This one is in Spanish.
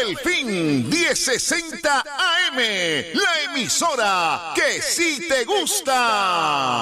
Delfín 1060 AM, la emisora que sí te gusta.